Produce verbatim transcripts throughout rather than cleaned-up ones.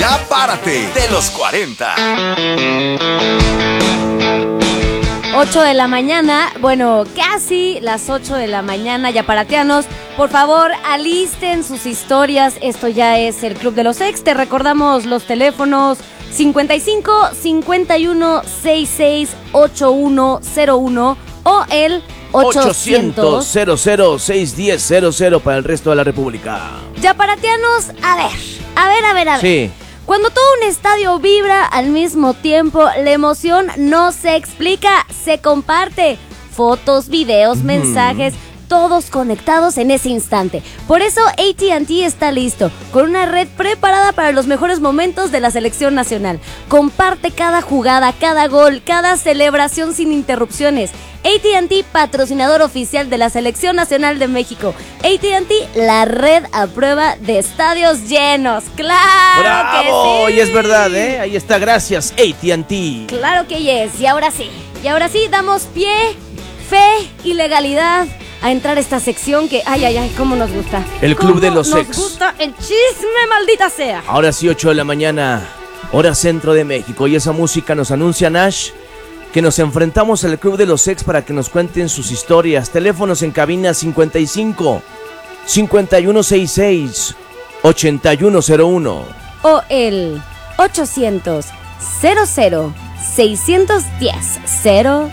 Ya Párate de los cuarenta. ocho de la mañana, bueno, casi las ocho de la mañana, yaparateanos. Por favor, alisten sus historias. Esto ya es el Club de los Ex. Te recordamos los teléfonos cincuenta y cinco, cincuenta y uno, sesenta y seis, ochenta y uno cero uno o el ochocientos, cero cero, seiscientos diez, cero cero para el resto de la República. Yaparateanos, a ver, a ver, a ver, a ver. Sí. Cuando todo un estadio vibra al mismo tiempo, la emoción no se explica, se comparte. Fotos, videos, mm. mensajes, todos conectados en ese instante. Por eso A T and T está listo, con una red preparada para los mejores momentos de la selección nacional. Comparte cada jugada, cada gol, cada celebración sin interrupciones. A T and T, patrocinador oficial de la Selección Nacional de México. A T and T, la red a prueba de estadios llenos. ¡Claro! ¡Bravo! Que sí! Y es verdad, ¿eh? Ahí está, gracias, A T and T. Claro que yes. Y ahora sí, y ahora sí, damos pie, fe y legalidad a entrar a esta sección que, ay, ay, ay, cómo nos gusta. El Club de los Ex. Nos gusta el chisme, maldita sea. Ahora sí, ocho de la mañana, hora centro de México. Y esa música nos anuncia, Nash, que nos enfrentamos al Club de los Ex para que nos cuenten sus historias. Teléfonos en cabina cincuenta y cinco, cincuenta y uno sesenta y seis, ochenta y uno cero uno. O el ochocientos, cero cero, seiscientos diez, cero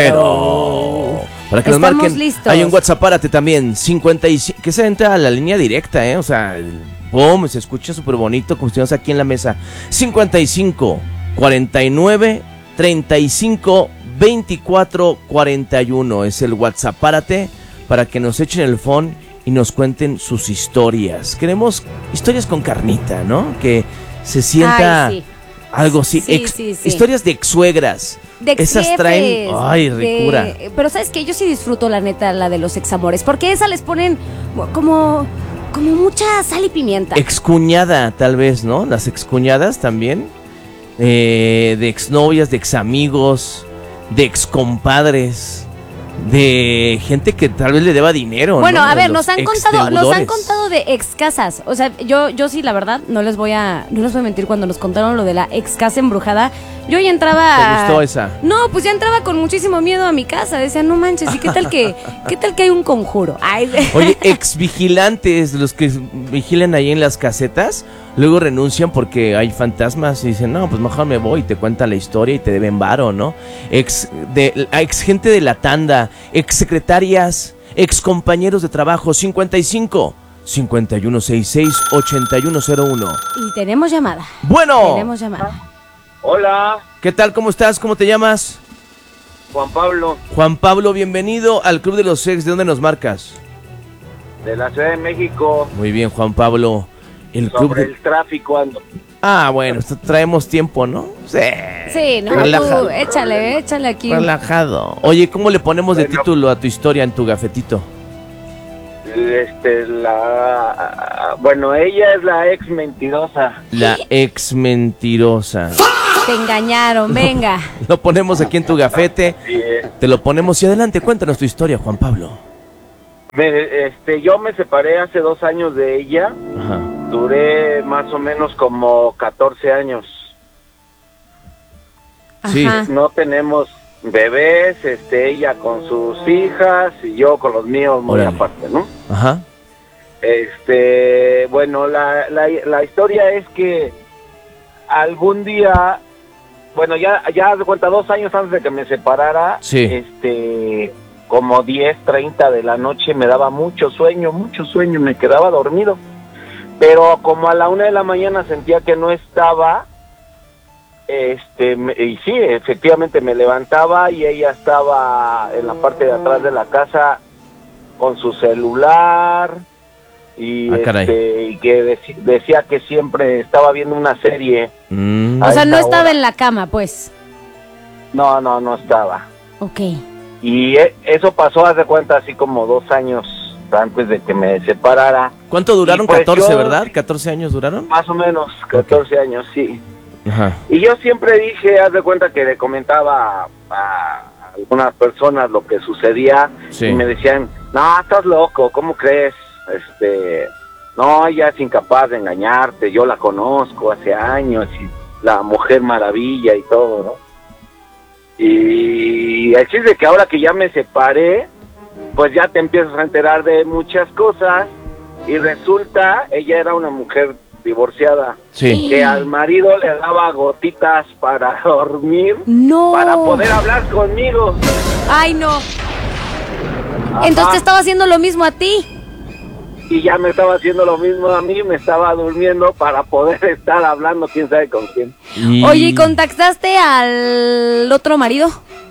cero. Para que Estamos nos marquen. Listos. Hay un WhatsApp, párate también. cincuenta y cinco, que se entra a la línea directa, ¿eh? O sea, el boom, se escucha súper bonito, como si estuvimos aquí en la mesa. cincuenta y cinco, cuarenta y nueve, treinta y cinco, veinticuatro, cuarenta y uno es el WhatsApp. Párate para que nos echen el phone y nos cuenten sus historias. Queremos historias con carnita, ¿no? Que se sienta Ay, sí. algo así. Sí, ex, sí, sí. Historias de exsuegras. De ex Esas traen, ay, ricura. De... Pero ¿sabes qué? Yo sí disfruto, la neta, la de los examores, porque esa les ponen como, como mucha sal y pimienta. Excuñada, tal vez, ¿no? Las excuñadas también. Eh, de exnovias, de examigos, de excompadres, de gente que tal vez le deba dinero. Bueno, ¿no? a De ver, los nos han contado, nos han exdeudores. contado de ex casas. O sea, yo, yo sí, la verdad, no les voy a, no les voy a mentir, cuando nos contaron lo de la ex casa embrujada, yo ya entraba. ¿Te gustó esa? No, pues ya entraba con muchísimo miedo a mi casa. Decía, no manches, ¿y qué tal que, qué tal que hay un conjuro? Ay. Oye, ex vigilantes, los que vigilan ahí en las casetas, luego renuncian porque hay fantasmas y dicen, no, pues mejor me voy, y te cuentan la historia y te deben varo, ¿no? Ex, de, ex gente de la tanda, ex secretarias, ex compañeros de trabajo, cincuenta y cinco, cincuenta y uno sesenta y seis, ochenta y uno cero uno. Y tenemos llamada. Bueno. Tenemos llamada. Hola, ¿Qué tal? ¿Cómo estás? ¿Cómo te llamas? Juan Pablo, Juan Pablo, bienvenido al Club de los Ex. ¿De dónde nos marcas? de la Ciudad de México, Muy bien, Juan Pablo. El club sobre de... el tráfico ando. Ah, bueno, traemos tiempo, ¿no? Sí. Sí, no, Relajado. tú, échale, échale aquí. Relajado. Oye, ¿cómo le ponemos de Bueno. título a tu historia en tu gafetito? Este, la... Bueno, ella es la ex mentirosa. La ex mentirosa. Te engañaron, venga. Lo ponemos aquí en tu gafete. Sí, eh. Te lo ponemos y adelante, cuéntanos tu historia, Juan Pablo. Me- este, yo me separé hace dos años de ella. Ajá. Duré más o menos como catorce años. Sí. Ajá. No tenemos bebés, este, ella con sus hijas y yo con los míos muy Órale. aparte, ¿no? Ajá. Este, bueno, la, la, la historia es que algún día, bueno, ya ya de cuenta, dos años antes de que me separara, Sí. este, como diez, treinta de la noche me daba mucho sueño, mucho sueño, me quedaba dormido. Pero como a la una de la mañana sentía que no estaba, este, me- y sí, efectivamente me levantaba y ella estaba en la parte de atrás de la casa con su celular y, Ah, caray. este, y que deci- decía que siempre estaba viendo una serie. Mm. O sea, no esta estaba hora. en la cama, pues. No, no, no estaba. Ok. Y e- eso pasó, haz de cuenta, así como dos años antes de que me separara. ¿Cuánto duraron? Y pues catorce, yo- ¿verdad? ¿catorce años duraron? Más o menos, catorce años, sí. Ajá. Y yo siempre dije, haz de cuenta que le comentaba a, a algunas personas lo que sucedía Sí. y me decían, no, estás loco, ¿cómo crees? Este, no, ella es incapaz de engañarte, yo la conozco hace años, y la Mujer Maravilla y todo, ¿no? Y el chiste es que ahora que ya me separé, pues ya te empiezas a enterar de muchas cosas, y resulta, ella era una mujer divorciada, Sí. que al marido le daba gotitas para dormir, No. para poder hablar conmigo. Ay, no. Ajá. Entonces te estaba haciendo lo mismo a ti. Y ya me estaba haciendo lo mismo a mí, me estaba durmiendo para poder estar hablando quién sabe con quién. Y- Oye, ¿y contactaste al otro marido?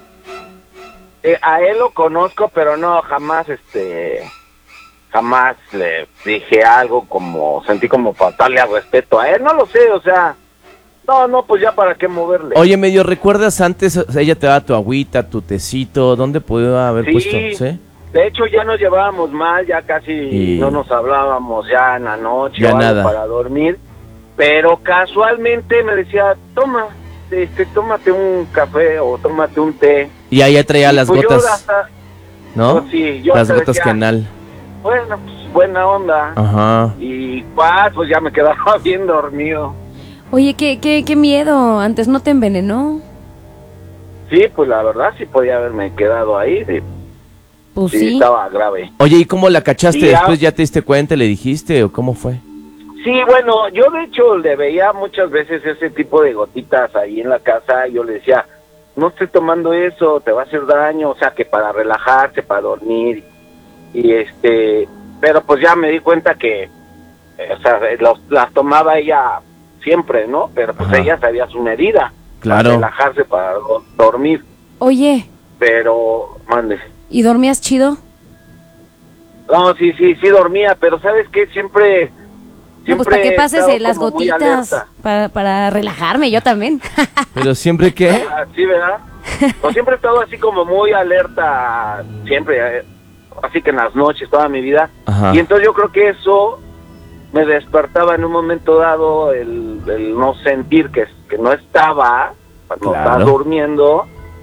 Eh, a él lo conozco, pero no, jamás, este, jamás le dije algo como, sentí como faltarle al respeto a él, no lo sé, o sea, no, no, pues ya para qué moverle. Oye, medio recuerdas antes, o sea, ella te daba tu agüita, tu tecito, ¿dónde pudo haber Sí. puesto? ¿Sí? De hecho, ya nos llevábamos mal, ya casi Y- no nos hablábamos ya en la noche Ya o algo nada. para dormir, pero casualmente me decía, toma, este, tómate un café o tómate un té. Y ahí ya traía Y las pues yo gotas, hasta- ¿no? pues sí, yo Las hasta gotas decía, canal. bueno, pues buena onda. Ajá. Y pues, pues ya me quedaba bien dormido. Oye, qué, qué, qué miedo. Antes no te envenenó. Sí, pues la verdad sí podía haberme quedado ahí, sí, Pues sí, sí. estaba grave. Oye, ¿y cómo la cachaste? Y ya- ¿Después ya te diste cuenta, le dijiste o cómo fue? Sí, bueno, yo de hecho le veía muchas veces ese tipo de gotitas ahí en la casa y yo le decía, no estoy tomando eso, te va a hacer daño, o sea, que para relajarse, para dormir, y este, pero pues ya me di cuenta que, eh, o sea, los, las tomaba ella siempre, ¿no? Pero pues Ajá. ella sabía su medida, Claro. para relajarse, para do- dormir, Oye, pero, mande. ¿y dormías chido? No, sí, sí, sí dormía, pero ¿sabes qué? Siempre... No, pues siempre para que pases he eh, estado las como muy gotitas. alerta. Para, para relajarme, yo también. Pero siempre que... Ah, sí, ¿verdad? Pues siempre he estado así como muy alerta, siempre, eh, así que en las noches, toda mi vida. Ajá. Y entonces yo creo que eso me despertaba en un momento dado el, el no sentir que, que no estaba, cuando Claro. estaba durmiendo.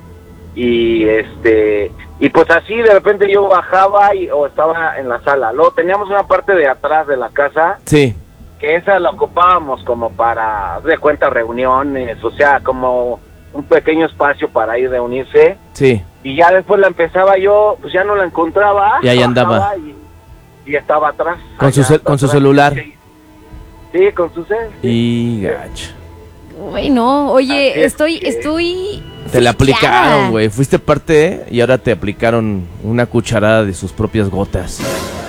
Y este y pues así de repente yo bajaba y, o estaba en la sala. Luego teníamos una parte de atrás de la casa Sí. que esa la ocupábamos como para, haz de cuenta, reuniones, o sea, como un pequeño espacio para ir reunirse, Sí. y ya después la empezaba yo, pues ya no la encontraba. Y ahí andaba. bajaba Y, y estaba atrás. Con su allá cel- con su atrás. celular. Sí, sí, con su cel. sí. Y gacho. Güey, no. Oye, Así es estoy, que- estoy... Te la friqueada. aplicaron, güey. Fuiste parte y ahora te aplicaron una cucharada de sus propias gotas.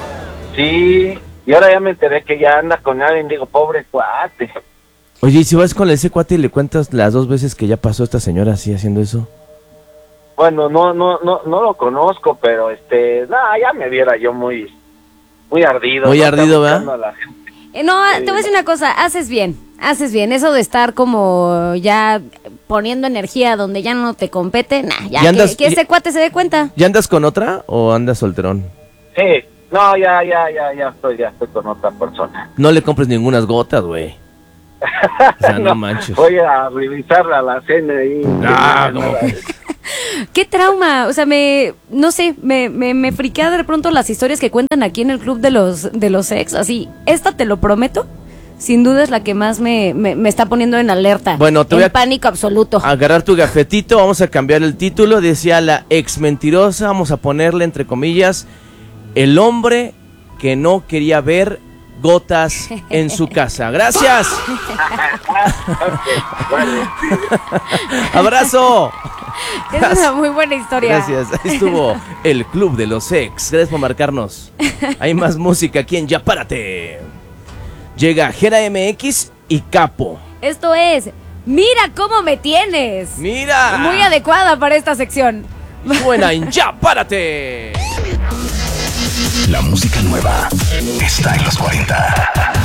Sí, y ahora ya me enteré que ya anda con alguien, digo, pobre cuate. Oye, ¿y si vas con ese cuate y le cuentas las dos veces que ya pasó esta señora así haciendo eso? Bueno, no, no, no, no lo conozco, pero este, nada, ya me viera yo muy, muy ardido. Muy ¿no? ardido, Está ¿verdad? buscando a la gente. Eh, no, te voy a decir una cosa, haces bien, haces bien. Eso de estar como ya poniendo energía donde ya no te compete, nah, ya, ¿Y que, andas- que ese cuate se dé cuenta. ¿Ya andas con otra o andas solterón? Sí, no, ya, ya, ya, ya estoy, ya estoy con otra persona. No le compres ningunas gotas, güey. O sea, no manches. Voy a revisar a la cena y... Ah, no. Qué trauma, o sea, me, no sé, me, me, me friquea de pronto las historias que cuentan aquí en el club de los, de los ex, así, esta te lo prometo, sin duda es la que más me, me, me está poniendo en alerta, Bueno, te en voy a- pánico absoluto. Agarrar tu gafetito, vamos a cambiar el título. Decía la ex mentirosa, vamos a ponerle entre comillas, el hombre que no quería ver gotas en su casa. Gracias. Abrazo. Esa es una muy buena historia. Gracias. Ahí estuvo el Club de los Ex. Gracias por marcarnos. Hay más música aquí en Ya Párate. Llega Gera M X y Capo. Esto es, mira cómo me tienes. Mira. Muy adecuada para esta sección. Buena en Ya Párate. La música nueva está en los cuarenta.